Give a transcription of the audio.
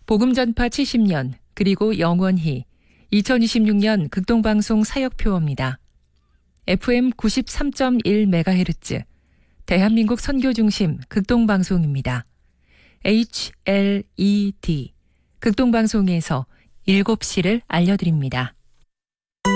복음 전파 70년 그리고 영원히 2026년 극동방송 사역표어입니다. FM 93.1MHz 대한민국 선교중심 극동방송입니다. HLED 극동방송에서 7시를 알려드립니다.